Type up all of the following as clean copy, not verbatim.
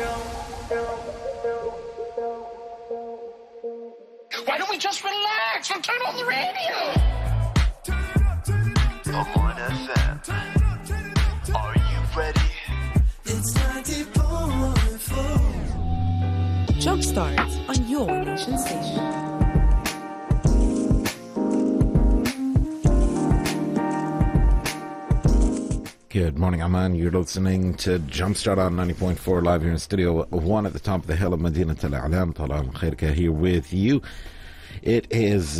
Why don't we just relax and turn on the radio? On FM. Are you ready? It's 90.4. Jumpstart on your nation station. Good morning, Amman. You're listening to Jumpstart on 90.4 live here in Studio 1 at the top of the hill of Medina Al A'lam. Talal Al-Khairka here with you. It is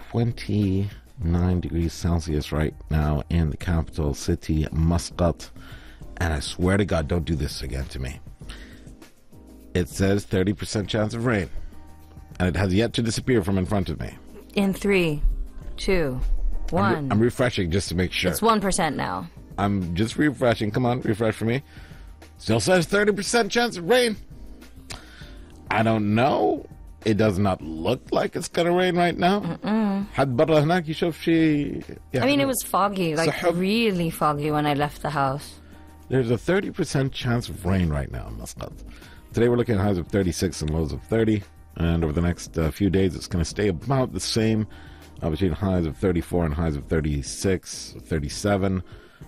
29 degrees Celsius right now in the capital city, Muscat. And I swear to God, don't do this again to me. It says 30% chance of rain. And it has yet to disappear from in front of me. In 3, 2, 1. I'm refreshing just to make sure. It's 1% now. I'm just refreshing. Come on, refresh for me. Still says 30% chance of rain. I don't know. It does not look like it's going to rain right now. حد برا هناك يشوف شيء. I mean, it was foggy, like really foggy when I left the house. There's a 30% chance of rain right now in Muscat. Today we're looking at highs of 36 and lows of 30. And over the next few days, it's going to stay about the same between highs of 34 and highs of 36, 37.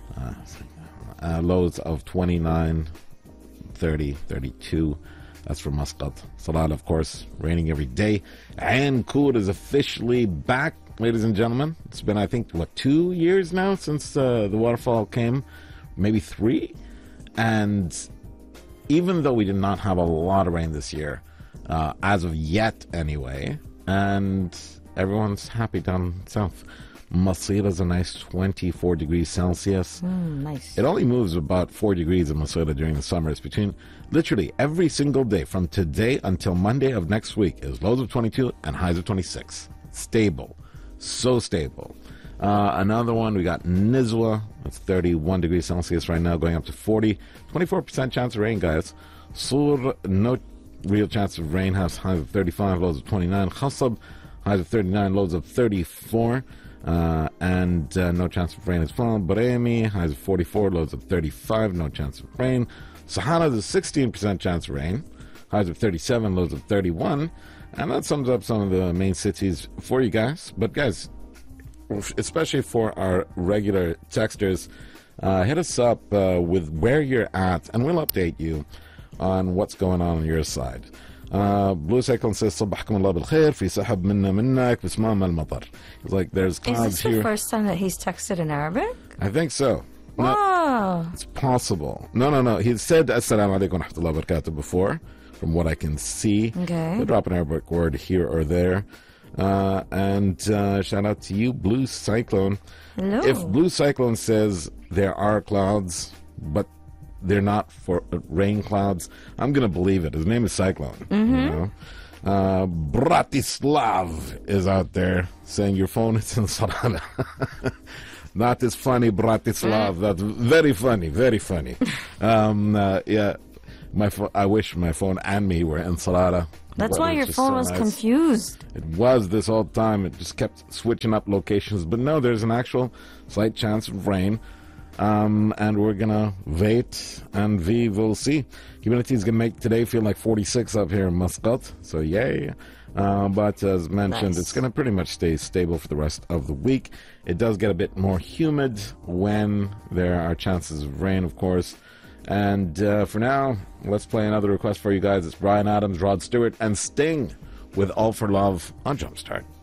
Lows of 29, 30, 32. That's for Muscat. Salalah, of course, raining every day. And Kur is officially back, ladies and gentlemen. It's been, I think, 2 years now since the waterfall came? Maybe 3? And even though we did not have a lot of rain this year, as of yet anyway, and everyone's happy down south. Masira is a nice 24 degrees Celsius. Nice. It only moves about 4 degrees in Masira during the summer. It's between literally every single day from today until Monday of next week is lows of 22 and highs of 26. Stable. So stable. Another one, we got Nizwa. It's 31 degrees Celsius right now, going up to 40. 24% chance of rain, guys. Sur, no real chance of rain. Has highs of 35, lows of 29. Khasab, highs of 39, lows of 34. And no chance of rain as well. Baremi, highs of 44, lows of 35, no chance of rain. Sahara is a 16% chance of rain, highs of 37, lows of 31. And that sums up some of the main cities for you guys. But guys, especially for our regular texters, hit us up with where you're at, and we'll update you on what's going on your side. Blue Cyclone says صبحكم الله بالخير في سحب منا منك بس ما المطر. It's like there's clouds here. Is this the first time that he's texted in Arabic? I think so. Wow. It's possible. No. He said Assalamu alaikum wa rahmatullahi wa barakatuh before, from what I can see. Okay. He'll drop an Arabic word here or there. And shout out to you, Blue Cyclone. Hello. If Blue Cyclone says there are clouds, but they're not for rain clouds, I'm going to believe it. His name is Cyclone. Mm-hmm. You know? Bratislav is out there saying your phone is in Sarana. That is funny, Bratislav. That's very funny, very funny. Yeah, I wish my phone and me were in Sarara. That's why your phone was confused. It was this whole time. It just kept switching up locations. But no, there's an actual slight chance of rain. And we're going to wait and we will see. Humidity is going to make today feel like 46 up here in Muscat. So yay. But as mentioned, It's going to pretty much stay stable for the rest of the week. It does get a bit more humid when there are chances of rain, of course. And for now, let's play another request for you guys. It's Bryan Adams, Rod Stewart, and Sting with All for Love on Jumpstart.